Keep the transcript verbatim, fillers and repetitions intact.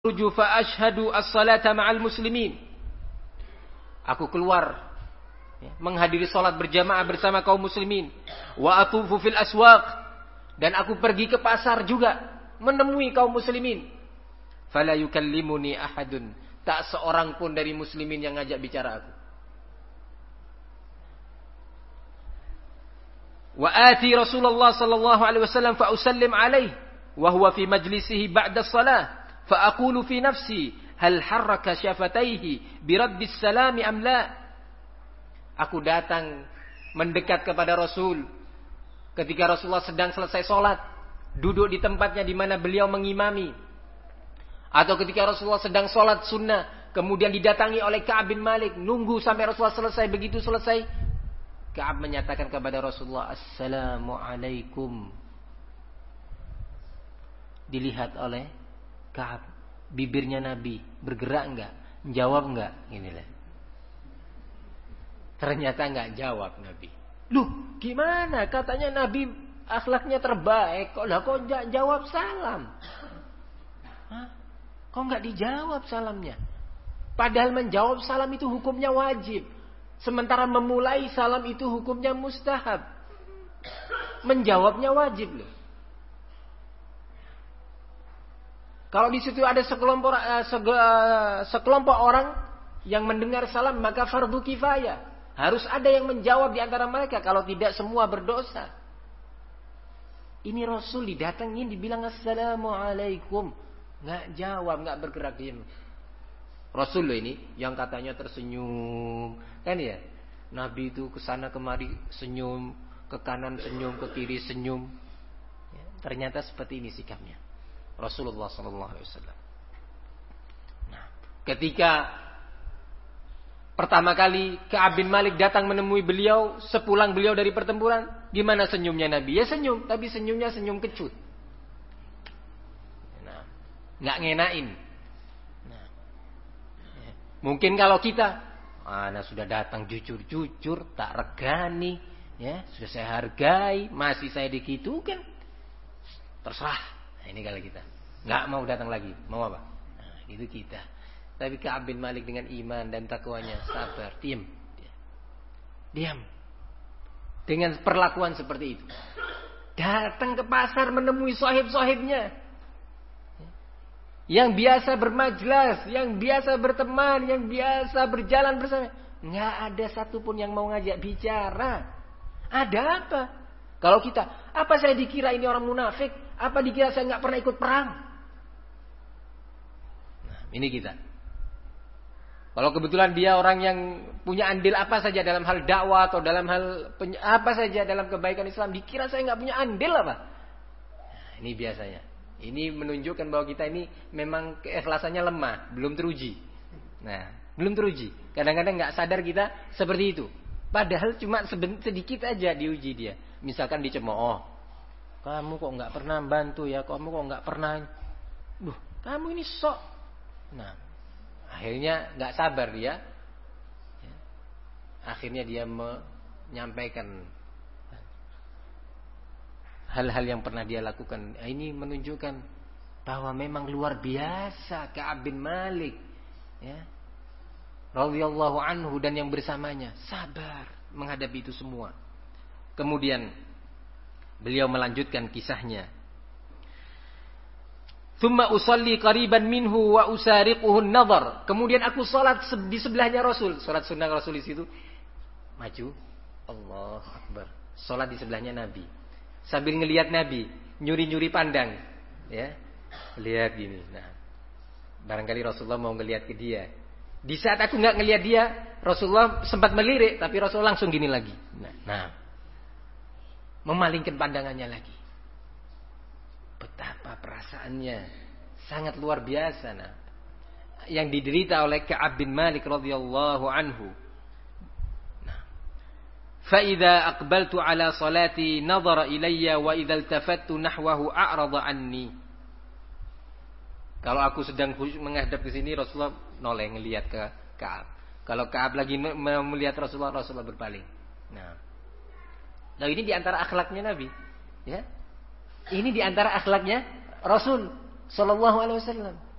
Akhruju fa ashhadu as-salata ma'al muslimin. Aku keluar ya, menghadiri salat berjamaah bersama kaum muslimin. Wa atufu fil aswaq, dan aku pergi ke pasar juga menemui kaum muslimin. Fala yukallimuni ahadun, tak seorang pun dari muslimin yang ngajak bicara aku. Wa ati Rasulullah sallallahu alaihi wasallam fa usallim alaihi wa huwa fi majlisihi ba'da shalah. فأقول في نفسي هل حرك شفتيه برد السلام أم لا. Aku datang mendekat kepada Rasul ketika Rasulullah sedang selesai sholat, duduk di tempatnya di mana beliau mengimami, atau ketika Rasulullah sedang sholat sunnah kemudian didatangi oleh Ka'ab bin Malik, nunggu sampai Rasulullah selesai. Begitu selesai, Ka'ab menyatakan kepada Rasulullah, Assalamualaikum. Dilihat oleh Ka'ab, bibirnya Nabi bergerak enggak? Jawab enggak? Inilah. Ternyata enggak jawab Nabi. Loh, gimana? Katanya Nabi akhlaknya terbaik. Kok lah kok enggak jawab salam? Hah? Kok enggak dijawab salamnya? Padahal menjawab salam itu hukumnya wajib. Sementara memulai salam itu hukumnya mustahab. Menjawabnya wajib loh. Kalau di situ ada sekelompok uh, sege, uh, sekelompok orang yang mendengar salam, maka fardu kifayah. Harus ada yang menjawab di antara mereka, kalau tidak semua berdosa. Ini Rasul didatengin, dibilang Assalamualaikum, nggak jawab, nggak bergerak, diam. Rasul loh ini yang katanya tersenyum, kan ya? Nabi itu kesana kemari senyum, ke kanan senyum, ke kiri senyum. Ya, ternyata seperti ini sikapnya Rasulullah sallallahu alaihi wasallam. Nah, ketika pertama kali Ka'ab bin Malik datang menemui beliau sepulang beliau dari pertempuran, gimana senyumnya Nabi? Ya senyum, tapi senyumnya senyum kecut. Nah, enggak ngenain. Nah, ya. Mungkin kalau kita, ana sudah datang jujur-jujur, tak regani, ya, sudah saya hargai, masih saya dikitukan, terserah. Nah, ini kalau kita nggak mau datang lagi, mau apa? Nah, itu kita. Tapi Ka'ab bin Malik dengan iman dan takwanya sabar, diam, diam. Dengan perlakuan seperti itu, datang ke pasar menemui sahib-sahibnya, yang biasa bermajlis, yang biasa berteman, yang biasa berjalan bersama. Nggak ada satupun yang mau ngajak bicara. Ada apa? Kalau kita, apa saya dikira ini orang munafik? Apa dikira saya nggak pernah ikut perang? Nah, ini kita. Kalau kebetulan dia orang yang punya andil apa saja dalam hal dakwah atau dalam hal apa saja dalam kebaikan Islam, dikira saya nggak punya andil apa? Nah, ini biasanya. Ini menunjukkan bahwa kita ini memang keikhlasannya lemah, belum teruji. Nah, belum teruji. Kadang-kadang nggak sadar kita seperti itu. Padahal cuma sedikit aja diuji dia. Misalkan dicemooh, kamu kok nggak pernah bantu ya, kamu kok nggak pernah, duh, kamu ini sok. Nah, akhirnya nggak sabar dia, akhirnya dia menyampaikan hal-hal yang pernah dia lakukan. Ini menunjukkan bahwa memang luar biasa Ka'ab bin Malik, ya, radhiyallahu anhu dan yang bersamanya sabar menghadapi itu semua. Kemudian beliau melanjutkan kisahnya. Tsumma usalli qariban minhu wa usariquhu an-nadhar. Kemudian aku salat di sebelahnya Rasul, salat sunnah Rasul di situ. Maju, Allahu Akbar. Salat di sebelahnya Nabi. Sambil ngelihat Nabi, nyuri-nyuri pandang, ya. Lihat gini. Nah, barangkali Rasulullah mau ngelihat ke dia. Di saat aku enggak ngelihat dia, Rasulullah sempat melirik, tapi Rasulullah langsung gini lagi. Nah, nah. Memalingkan pandangannya lagi. Betapa perasaannya sangat luar biasa, nah, yang diderita oleh Ka'ab bin Malik radhiyallahu anhu. Nah, fa idza aqbaltu ala salati nadhara ilayya wa idza iltafattu nahwahu a'rada anni. Kalau aku sedang menghadap ke sini, Rasulullah noleh ngelihat ke Ka'ab. Kalau Ka'ab lagi melihat Rasulullah, Rasulullah berpaling. Nah, nah ini diantara akhlaknya Nabi, ya. Ini diantara akhlaknya Rasul Sallallahu Alaihi Wasallam.